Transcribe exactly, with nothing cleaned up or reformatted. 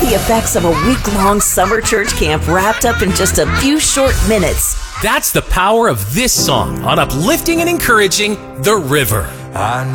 the effects of a week-long summer church camp wrapped up in just a few short minutes. That's the power of this song on uplifting and encouraging The River. I